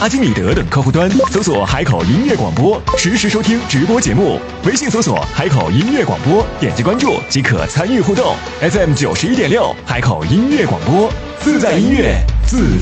阿基米德等客户端搜索海口音乐广播，实时收听直播节目。微信搜索海口音乐广播，点击关注即可参与互动。FM 91.6，海口音乐广播，自在音乐，自